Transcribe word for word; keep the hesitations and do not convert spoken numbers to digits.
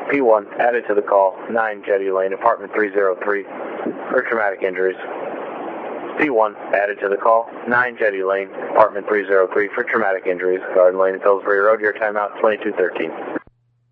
P one, added to the call, nine Jetty Lane, apartment three oh three, for traumatic injuries. P one, added to the call, nine Jetty Lane, apartment three oh three, for traumatic injuries. Garden Lane and Pillsbury Road, your timeout, twenty-two thirteen.